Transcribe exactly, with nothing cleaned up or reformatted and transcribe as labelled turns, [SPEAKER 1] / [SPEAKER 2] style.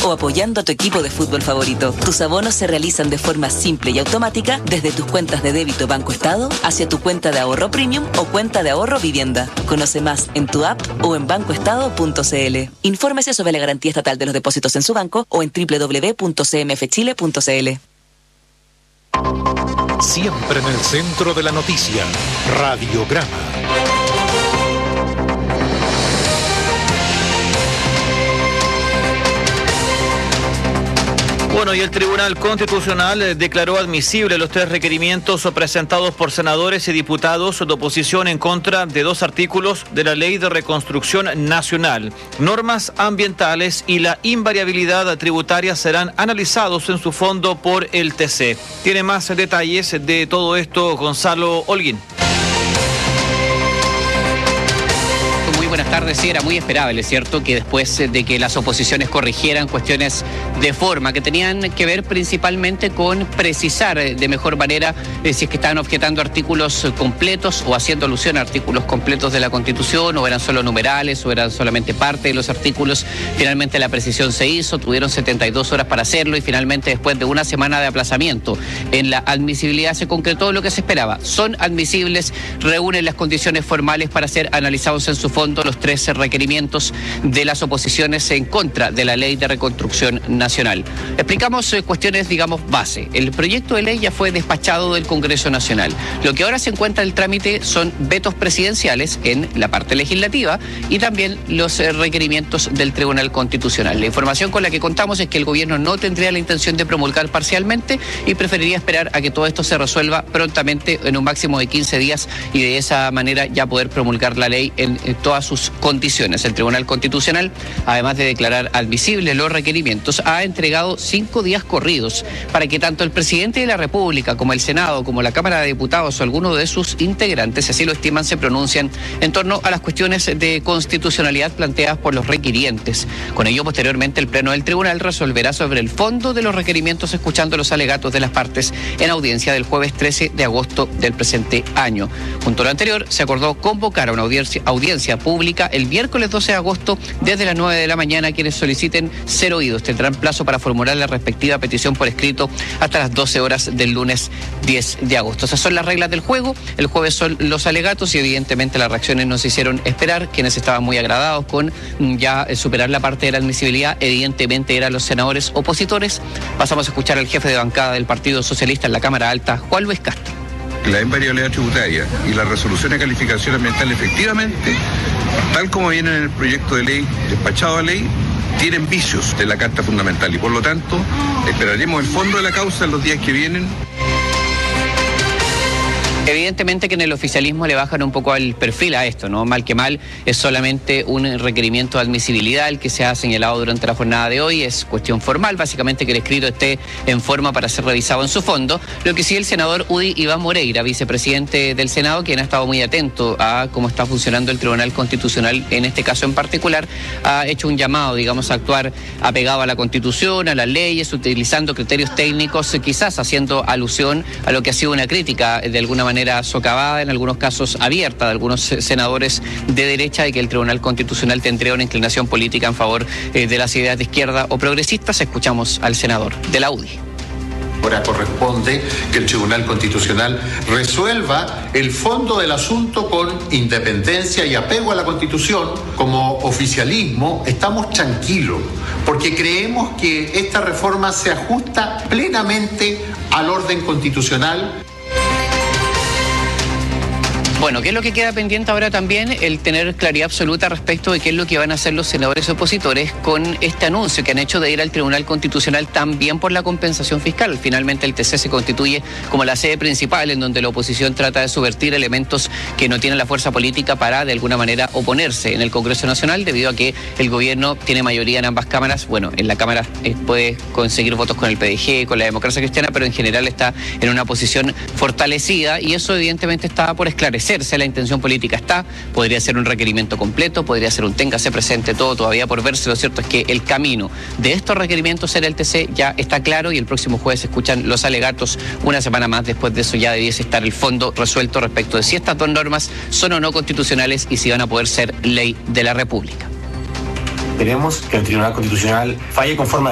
[SPEAKER 1] o apoyando a tu equipo de fútbol favorito. Tus abonos se realizan de forma simple y automática desde tus cuentas de débito Banco Estado hacia tu cuenta de ahorro premium o cuenta de ahorro vivienda. Conoce más en tu app o en bancoestado punto c l. Infórmese sobre la garantía estatal de los depósitos en su banco o en doble u doble u doble u punto c m f chile punto c l.
[SPEAKER 2] Siempre en el centro de la noticia, Radiograma.
[SPEAKER 3] Bueno, y el Tribunal Constitucional declaró admisibles los tres requerimientos presentados por senadores y diputados de oposición en contra de dos artículos de la Ley de Reconstrucción Nacional. Normas ambientales y la invariabilidad tributaria serán analizados en su fondo por el T C. Tiene más detalles de todo esto Gonzalo Holguín.
[SPEAKER 4] Buenas tardes. Sí, era muy esperable, ¿cierto?, que después de que las oposiciones corrigieran cuestiones de forma que tenían que ver principalmente con precisar de mejor manera eh, si es que estaban objetando artículos completos o haciendo alusión a artículos completos de la Constitución, o eran solo numerales o eran solamente parte de los artículos. Finalmente la precisión se hizo, tuvieron setenta y dos horas para hacerlo y finalmente después de una semana de aplazamiento en la admisibilidad se concretó lo que se esperaba. Son admisibles, reúnen las condiciones formales para ser analizados en su fondo los tres requerimientos de las oposiciones en contra de la Ley de Reconstrucción Nacional. Explicamos eh, cuestiones, digamos, base. El proyecto de ley ya fue despachado del Congreso Nacional. Lo que ahora se encuentra en el trámite son vetos presidenciales en la parte legislativa y también los eh, requerimientos del Tribunal Constitucional. La información con la que contamos es que el gobierno no tendría la intención de promulgar parcialmente y preferiría esperar a que todo esto se resuelva prontamente en un máximo de quince días y de esa manera ya poder promulgar la ley en, en todas sus condiciones. El Tribunal Constitucional, además de declarar admisibles los requerimientos, ha entregado cinco días corridos para que tanto el presidente de la República como el Senado, como la Cámara de Diputados o alguno de sus integrantes, si así lo estiman, se pronuncien en torno a las cuestiones de constitucionalidad planteadas por los requirientes. Con ello, posteriormente, el Pleno del Tribunal resolverá sobre el fondo de los requerimientos, escuchando los alegatos de las partes en audiencia del jueves trece de agosto del presente año. Junto a lo anterior, se acordó convocar a una audiencia, audiencia pública el miércoles doce de agosto desde las nueve de la mañana. Quienes soliciten ser oídos tendrán plazo para formular la respectiva petición por escrito hasta las doce horas del lunes diez de agosto. Esas son las reglas del juego. El jueves son los alegatos y evidentemente las reacciones nos hicieron esperar. Quienes estaban muy agradados con ya superar la parte de la admisibilidad evidentemente eran los senadores opositores. Pasamos a escuchar al jefe de bancada del Partido Socialista en la Cámara Alta, Juan Luis Castro.
[SPEAKER 5] La invariabilidad tributaria y la resolución de calificación ambiental, efectivamente, tal como viene en el proyecto de ley despachado a ley, tienen vicios de la Carta Fundamental y por lo tanto esperaremos el fondo de la causa en los días que vienen.
[SPEAKER 4] Evidentemente que en el oficialismo le bajan un poco el perfil a esto, ¿no? Mal que mal, es solamente un requerimiento de admisibilidad el que se ha señalado durante la jornada de hoy, es cuestión formal, básicamente que el escrito esté en forma para ser revisado en su fondo. Lo que sí, el senador Udi Iván Moreira, vicepresidente del Senado, quien ha estado muy atento a cómo está funcionando el Tribunal Constitucional en este caso en particular, ha hecho un llamado, digamos, a actuar apegado a la Constitución, a las leyes, utilizando criterios técnicos, quizás haciendo alusión a lo que ha sido una crítica de alguna manera manera socavada, en algunos casos abierta, de algunos senadores de derecha, de que el Tribunal Constitucional tendría una inclinación política en favor eh, de las ideas de izquierda o progresistas. Escuchamos al senador de la U D I.
[SPEAKER 6] Ahora corresponde que el Tribunal Constitucional resuelva el fondo del asunto con independencia y apego a la Constitución. Como oficialismo estamos tranquilos porque creemos que esta reforma se ajusta plenamente al orden constitucional.
[SPEAKER 4] Bueno, ¿qué es lo que queda pendiente ahora también? El tener claridad absoluta respecto de qué es lo que van a hacer los senadores opositores con este anuncio que han hecho de ir al Tribunal Constitucional también por la compensación fiscal. Finalmente el T C se constituye como la sede principal en donde la oposición trata de subvertir elementos que no tienen la fuerza política para de alguna manera oponerse en el Congreso Nacional, debido a que el gobierno tiene mayoría en ambas cámaras. Bueno, en la Cámara eh, puede conseguir votos con el P D G, con la Democracia Cristiana, pero en general está en una posición fortalecida y eso evidentemente estaba por esclarecer. La intención política está, podría ser un requerimiento completo, podría ser un téngase presente, todo todavía por verse. Lo cierto es que el camino de estos requerimientos en el T C ya está claro y el próximo jueves se escuchan los alegatos. Una semana más después de eso ya debiese estar el fondo resuelto respecto de si estas dos normas son o no constitucionales y si van a poder ser ley de la República.
[SPEAKER 7] Queremos que el Tribunal Constitucional falle conforme